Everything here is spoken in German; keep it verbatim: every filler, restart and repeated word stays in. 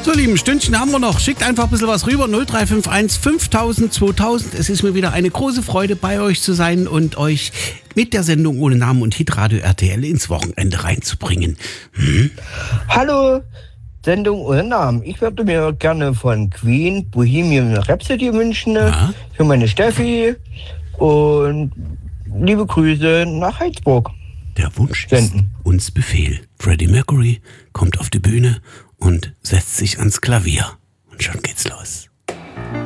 So, lieben, Stündchen haben wir noch. Schickt einfach ein bisschen was rüber. null drei fünf eins fünftausend zweitausend. Es ist mir wieder eine große Freude, bei euch zu sein und euch mit der Sendung ohne Namen und Hitradio R T L ins Wochenende reinzubringen. Hm? Hallo, Sendung ohne Namen. Ich würde mir gerne von Queen Bohemian Rhapsody wünschen. Ja. Für meine Steffi. Und liebe Grüße nach Heizburg. Der Wunsch Senden. ist uns Befehl. Freddie Mercury kommt auf die Bühne und setzt sich ans Klavier. Und schon geht's los.